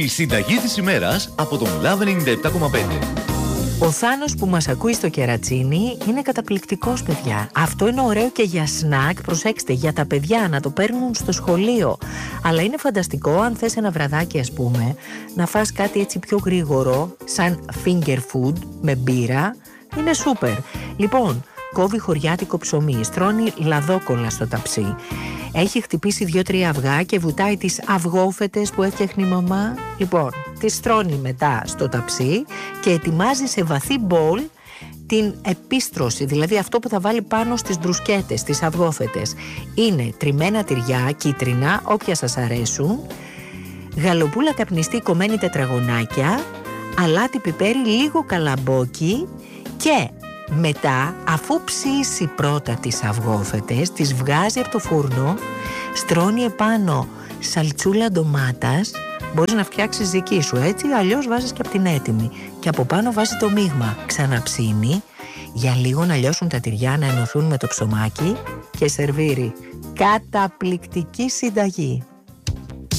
συνταγή της ημέρας από τον Love 97,5. Ο Θάνος που μας ακούει στο κερατσίνι είναι καταπληκτικός, παιδιά. Αυτό είναι ωραίο και για σνακ, προσέξτε, για τα παιδιά να το παίρνουν στο σχολείο. Αλλά είναι φανταστικό αν θες ένα βραδάκι, ας πούμε, να φας κάτι έτσι πιο γρήγορο, σαν finger food με μπύρα. Είναι σούπερ. Λοιπόν, κόβει χωριάτικο ψωμί, στρώνει λαδόκολλα στο ταψί. Έχει χτυπήσει 2-3 αυγά και βουτάει τις αυγόφετες που έφτιαχνε η μαμά. Λοιπόν, τις στρώνει μετά στο ταψί και ετοιμάζει σε βαθύ μπολ την επίστρωση, δηλαδή αυτό που θα βάλει πάνω στις μπρουσκέτες, τις αυγόφετες. Είναι τριμμένα τυριά, κίτρινα, όποια σας αρέσουν, γαλοπούλα καπνιστή κομμένη τετραγωνάκια, αλάτι πιπέρι, λίγο καλαμπόκι και μετά, αφού ψήσει πρώτα τις αυγόφετες, τις βγάζει από το φούρνο, στρώνει επάνω σαλτσούλα ντομάτας, μπορείς να φτιάξεις δική σου έτσι, αλλιώς βάζεις και από την έτοιμη. Και από πάνω βάζει το μείγμα, ξαναψήνει, για λίγο να λιώσουν τα τυριά, να ενωθούν με το ψωμάκι και σερβίρει. Καταπληκτική συνταγή.